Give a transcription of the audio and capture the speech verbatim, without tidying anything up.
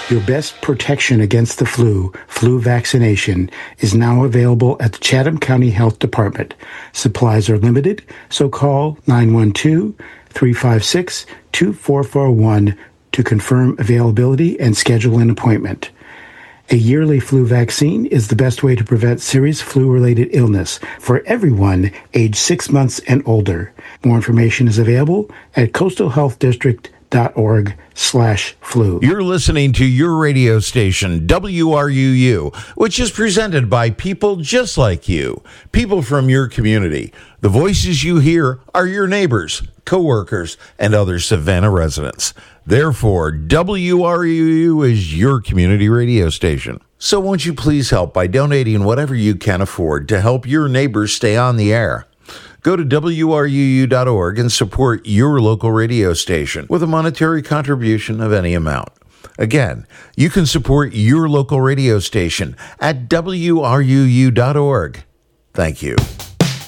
Your best protection against the flu, flu vaccination, is now available at the Chatham County Health Department. Supplies are limited, so call nine one two, three five six, two four four one to confirm availability and schedule an appointment. A yearly flu vaccine is the best way to prevent serious flu-related illness for everyone aged six months and older. More information is available at coastalhealthdistrict.org slash flu. You're listening to your radio station, W R U U, which is presented by people just like you, people from your community. The voices you hear are your neighbors, coworkers, and other Savannah residents. Therefore, W R U U is your community radio station. So won't you please help by donating whatever you can afford to help your neighbors stay on the air? Go to W R U U dot org and support your local radio station with a monetary contribution of any amount. Again, you can support your local radio station at W R U U dot org. Thank you.